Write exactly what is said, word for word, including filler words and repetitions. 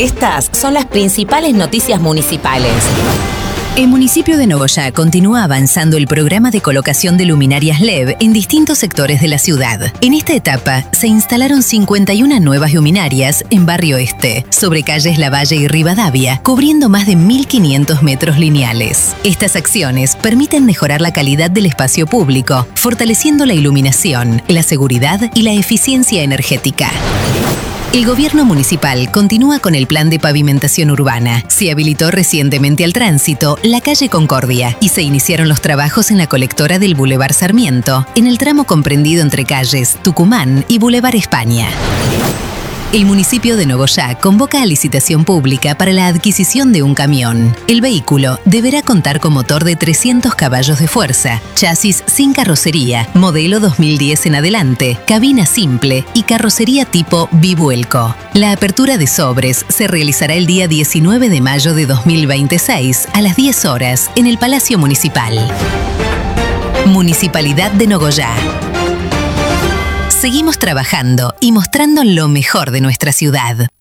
Estas son las principales noticias municipales. El municipio de Nogoyá continúa avanzando el programa de colocación de luminarias L E D en distintos sectores de la ciudad. En esta etapa se instalaron cincuenta y una nuevas luminarias en Barrio Este, sobre calles Lavalle y Rivadavia, cubriendo más de mil quinientos metros lineales. Estas acciones permiten mejorar la calidad del espacio público, fortaleciendo la iluminación, la seguridad y la eficiencia energética. El gobierno municipal continúa con el plan de pavimentación urbana. Se habilitó recientemente al tránsito la calle Concordia y se iniciaron los trabajos en la colectora del Boulevard Sarmiento, en el tramo comprendido entre calles Tucumán y Boulevard España. El municipio de Nogoyá convoca a licitación pública para la adquisición de un camión. El vehículo deberá contar con motor de trescientos caballos de fuerza, chasis sin carrocería, modelo dos mil diez en adelante, cabina simple y carrocería tipo bivuelco. La apertura de sobres se realizará el día diecinueve de mayo de dos mil veintiséis a las diez horas en el Palacio Municipal. Municipalidad de Nogoyá. Seguimos trabajando y mostrando lo mejor de nuestra ciudad.